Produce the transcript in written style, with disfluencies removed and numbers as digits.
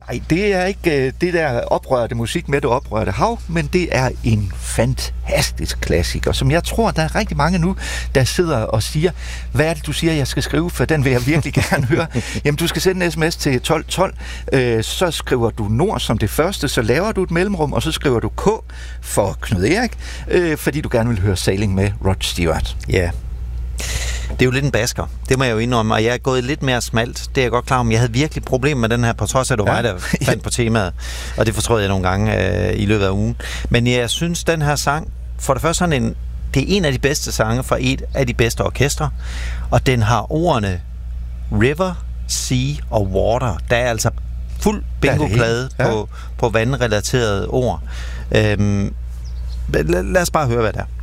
Nej, det er ikke det der oprørte musik med det oprørte hav, men det er en fantastisk klassiker, som jeg tror, der er rigtig mange nu, der sidder og siger, hvad er det, du siger, jeg skal skrive, for den vil jeg virkelig gerne høre. Jamen, du skal sende en sms til 1212, så skriver du Nord som det første, så laver du et mellemrum, og så skriver du K for Knud Erik, fordi du gerne vil høre Sailing med Rod Stewart. Ja. Det er jo lidt en basker. Det må jeg jo indrømme, og jeg er gået lidt mere smalt. Det er jeg godt klar om. Jeg havde virkelig problemer med den her, på trods af, at du var der fandt på temaet. Og det fortrød jeg nogle gange i løbet af ugen. Men jeg synes, den her sang, for det første det er en af de bedste sange fra et af de bedste orkestre. Og den har ordene River, Sea og Water. Der er altså fuld bingo-plade på vandrelaterede ord. Lad os bare høre, hvad det er.